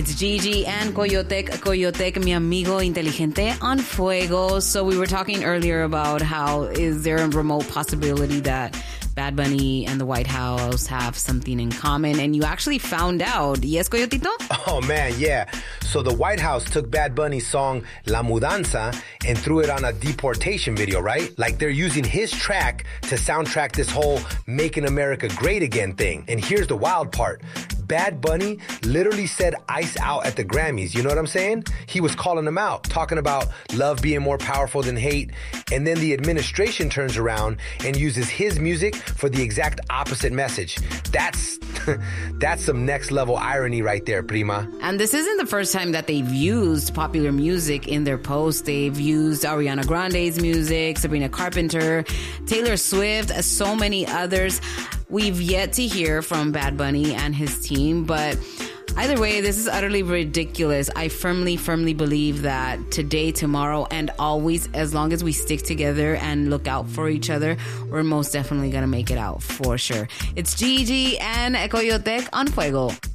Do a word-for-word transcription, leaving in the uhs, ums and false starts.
It's Gigi and Coyotec, Coyotec, mi amigo inteligente on fuego. So we were talking earlier about how is there a remote possibility that Bad Bunny and the White House have something in common, and you actually found out. Yes, Coyotito? Oh, man, yeah. So the White House took Bad Bunny's song La Mudanza and threw it on a deportation video, right? Like they're using his track to soundtrack this whole Making America Great Again thing. And here's the wild part. Bad Bunny literally said ice out at the Grammys. You know what I'm saying? He was calling them out, talking about love being more powerful than hate. And then the administration turns around and uses his music for the exact opposite message. That's that's some next level irony right there, prima. And this isn't the first time that they've used popular music in their posts. They've used Ariana Grande's music, Sabrina Carpenter, Taylor Swift, so many others. We've yet to hear from Bad Bunny and his team, but either way, this is utterly ridiculous. I firmly, firmly believe that today, tomorrow, and always, as long as we stick together and look out for each other, we're most definitely going to make it out for sure. It's Gigi and Coyotec on Fuego.